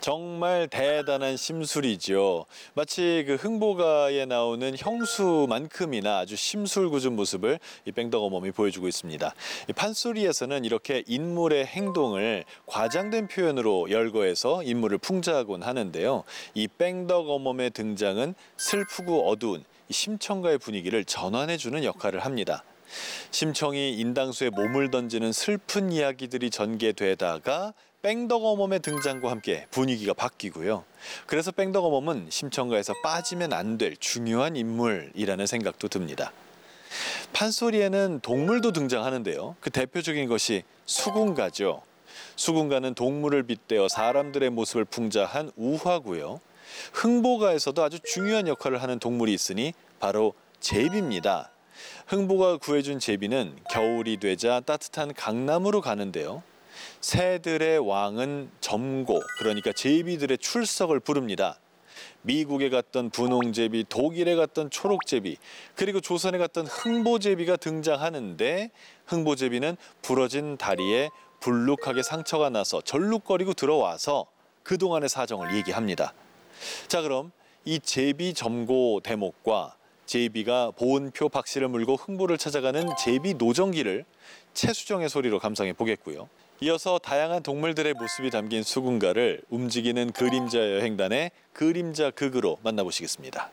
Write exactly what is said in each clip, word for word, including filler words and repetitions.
정말 대단한 심술이죠. 마치 그 흥보가에 나오는 형수만큼이나 아주 심술궂은 모습을 이 뺑덕어멈이 보여주고 있습니다. 이 판소리에서는 이렇게 인물의 행동을 과장된 표현으로 열거해서 인물을 풍자하곤 하는데요. 이 뺑덕어멈의 등장은 슬프고 어두운 이 심청가의 분위기를 전환해주는 역할을 합니다. 심청이 인당수에 몸을 던지는 슬픈 이야기들이 전개되다가 뺑덕어멈의 등장과 함께 분위기가 바뀌고요. 그래서 뺑덕어멈은 심청가에서 빠지면 안 될 중요한 인물이라는 생각도 듭니다. 판소리에는 동물도 등장하는데요. 그 대표적인 것이 수군가죠. 수군가는 동물을 빗대어 사람들의 모습을 풍자한 우화고요. 흥보가에서도 아주 중요한 역할을 하는 동물이 있으니 바로 제비입니다. 흥보가 구해준 제비는 겨울이 되자 따뜻한 강남으로 가는데요. 새들의 왕은 점고, 그러니까 제비들의 출석을 부릅니다. 미국에 갔던 분홍제비, 독일에 갔던 초록제비, 그리고 조선에 갔던 흥보제비가 등장하는데 흥보제비는 부러진 다리에 불룩하게 상처가 나서 절룩거리고 들어와서 그동안의 사정을 얘기합니다. 자, 그럼 이 제비 점고 대목과 제비가 보은표 박씨를 물고 흥보를 찾아가는 제비 노정기를 최수정의 소리로 감상해 보겠고요. 이어서 다양한 동물들의 모습이 담긴 수군가를 움직이는 그림자 여행단의 그림자 극으로 만나보시겠습니다.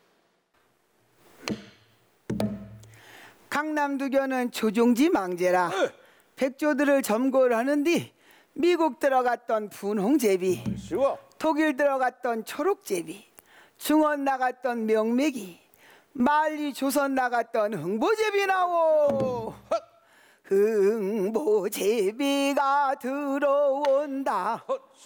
강남두교는 조종지 망제라 백조들을 점거를 하는데 미국 들어갔던 분홍제비, 독일 들어갔던 초록제비, 중원 나갔던 명맥이, 말리 조선 나갔던 흥보제비 나오. 흥보제비가 들어온다.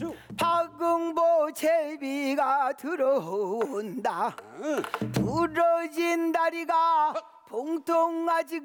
박흥보제비가 들어온다. 부러진 다리가 봉통 아직